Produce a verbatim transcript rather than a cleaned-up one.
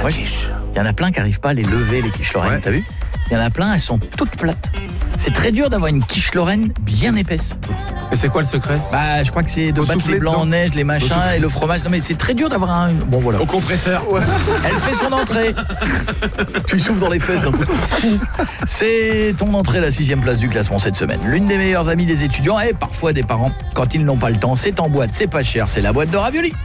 Ouais, il y en a plein qui n'arrivent pas à les lever, les quiches Lorraine, ouais. T'as vu? Il y en a plein, elles sont toutes plates. C'est très dur d'avoir une quiche Lorraine bien épaisse. Et c'est quoi le secret? Bah, je crois que c'est de Au battre soufflet, les blancs non? en neige, les machins et le fromage. Non mais c'est très dur d'avoir un... Bon voilà. Au compresseur. Ouais. Elle fait son entrée. Tu souffles dans les fesses un peu. C'est ton entrée à la sixième place du classement cette semaine. L'une des meilleures amies des étudiants et parfois des parents. Quand ils n'ont pas le temps, c'est en boîte, c'est pas cher, c'est la boîte de raviolis.